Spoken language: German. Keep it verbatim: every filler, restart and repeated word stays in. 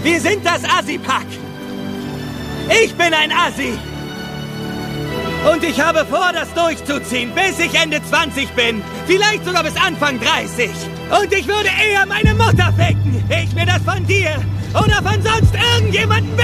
Wir sind das Assi-Pack. Ich bin ein Assi. Und ich habe vor, das durchzuziehen, bis ich Ende zwanzig bin. Vielleicht sogar bis Anfang dreißig. Und ich würde eher meine Mutter ficken. Ich mir das von dir oder von sonst irgendjemandem